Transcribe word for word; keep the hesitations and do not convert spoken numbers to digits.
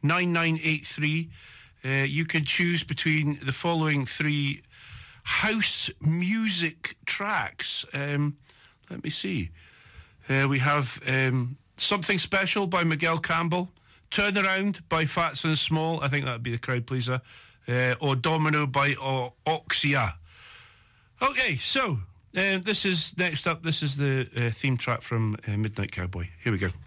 nine nine eight three. Uh, you can choose between the following three house music tracks. Um, let me see. Uh, we have um, Something Special by Miguel Campbell, Turnaround by Fats and Small, I think that would be the crowd pleaser, uh, or Domino by o- Oxia. Okay, so uh, this is next up. This is the uh, theme track from uh, Midnight Cowboy. Here we go.